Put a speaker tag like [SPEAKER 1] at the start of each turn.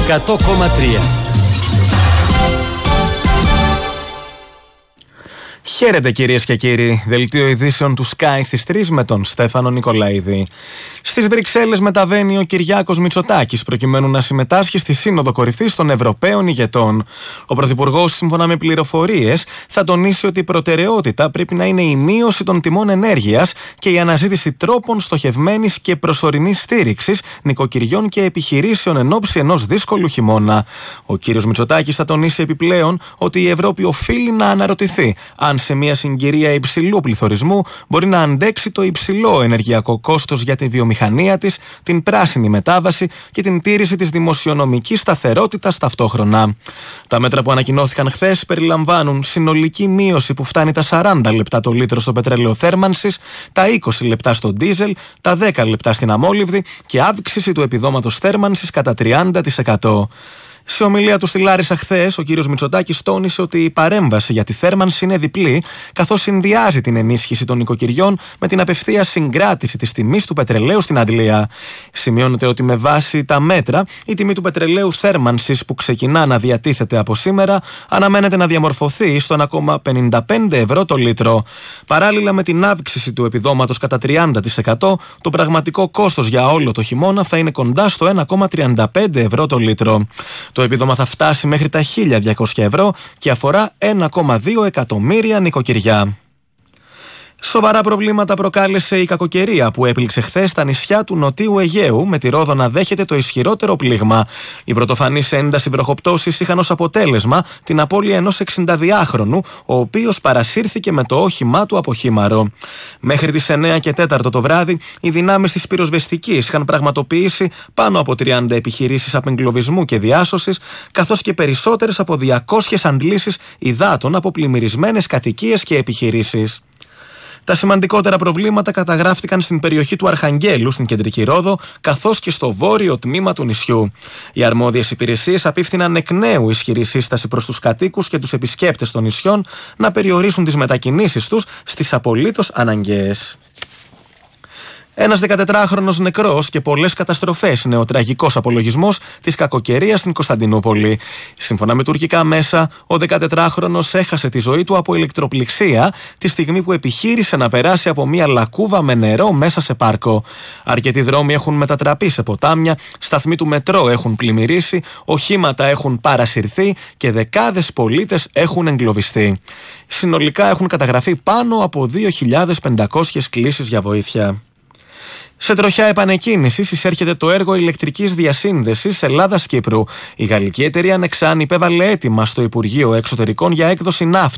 [SPEAKER 1] 100,3.
[SPEAKER 2] Χαίρετε κυρίες και κύριοι, δελτίο ειδήσεων του Sky στις 3 με τον Στέφανο Νικολαίδη. Στις Βρυξέλλες μεταβαίνει ο Κυριάκος Μητσοτάκης προκειμένου να συμμετάσχει στη Σύνοδο Κορυφής των Ευρωπαίων Ηγετών. Ο Πρωθυπουργός, σύμφωνα με πληροφορίες, θα τονίσει ότι η προτεραιότητα πρέπει να είναι η μείωση των τιμών ενέργειας και η αναζήτηση τρόπων στοχευμένης και προσωρινής στήριξης νοικοκυριών και επιχειρήσεων εν ώψη ενός δύσκολου χειμώνα. Ο κύριος Μητσοτάκης θα τονίσει επιπλέον ότι η Ευρώπη οφείλει να αναρωτηθεί αν σε μια συγκυρία υψηλού πληθωρισμού μπορεί να αντέξει το υψηλό ενεργειακό κόστος για τη βιομηχανία της, την πράσινη μετάβαση και την τήρηση της δημοσιονομικής σταθερότητας ταυτόχρονα. Τα μέτρα που ανακοινώθηκαν χθες περιλαμβάνουν συνολική μείωση που φτάνει τα 40 λεπτά το λίτρο στο πετρέλαιο θέρμανσης, τα 20 λεπτά στο ντίζελ, τα 10 λεπτά στην αμόλυβδη και αύξηση του επιδόματος θέρμανσης κατά 30%. Σε ομιλία του στη Λάρισα χθες, ο κύριος Μητσοτάκης τόνισε ότι η παρέμβαση για τη θέρμανση είναι διπλή, καθώς συνδυάζει την ενίσχυση των νοικοκυριών με την απευθείας συγκράτηση της τιμής του πετρελαίου στην Αντλία. Σημειώνεται ότι με βάση τα μέτρα, η τιμή του πετρελαίου θέρμανσης που ξεκινά να διατίθεται από σήμερα αναμένεται να διαμορφωθεί στο 1,55 ευρώ το λίτρο. Παράλληλα με την αύξηση του επιδόματος κατά 30%, το πραγματικό κόστος για όλο το χειμώνα θα είναι κοντά στο 1,35 ευρώ το λίτρο. Το επίδομα θα φτάσει μέχρι τα 1.200 ευρώ και αφορά 1,2 εκατομμύρια νοικοκυριά. Σοβαρά προβλήματα προκάλεσε η κακοκαιρία που έπληξε χθες στα νησιά του Νοτίου Αιγαίου, με τη Ρόδο να δέχεται το ισχυρότερο πλήγμα. Οι πρωτοφανείς ένταση βροχοπτώσεις είχαν ως αποτέλεσμα την απώλεια ενός 62χρονου, ο οποίος παρασύρθηκε με το όχημά του από χήμαρο. Μέχρι τις 9 και 4 το βράδυ, οι δυνάμεις της πυροσβεστικής είχαν πραγματοποιήσει πάνω από 30 επιχειρήσεις απεγκλωβισμού και διάσωσης, καθώς και περισσότερες από 200 αντλήσεις υδάτων από πλημμυρισμένες κατοικίες και επιχειρήσεις. Τα σημαντικότερα προβλήματα καταγράφτηκαν στην περιοχή του Αρχαγγέλου, στην κεντρική Ρόδο, καθώς και στο βόρειο τμήμα του νησιού. Οι αρμόδιες υπηρεσίες απίφθηναν εκ νέου ισχυρή σύσταση προς τους κατοίκους και τους επισκέπτες των νησιών να περιορίσουν τις μετακινήσεις τους στις απολύτως αναγκαίες. Ένας 14χρονος νεκρός και πολλές καταστροφές είναι ο τραγικός απολογισμός της κακοκαιρίας στην Κωνσταντινούπολη. Σύμφωνα με τουρκικά μέσα, ο 14χρονος έχασε τη ζωή του από ηλεκτροπληξία τη στιγμή που επιχείρησε να περάσει από μια λακκούβα με νερό μέσα σε πάρκο. Αρκετοί δρόμοι έχουν μετατραπεί σε ποτάμια, σταθμοί του μετρό έχουν πλημμυρίσει, οχήματα έχουν παρασυρθεί και δεκάδες πολίτες έχουν εγκλωβιστεί. Συνολικά έχουν καταγραφεί πάνω από 2.500 κλήσεις για βοήθεια. Σε τροχιά επανεκκίνησης εισέρχεται το έργο ηλεκτρικής διασύνδεσης Ελλάδας-Κύπρου. Η γαλλική εταιρεία Nexan υπέβαλε αίτημα στο Υπουργείο Εξωτερικών για έκδοση ναύτων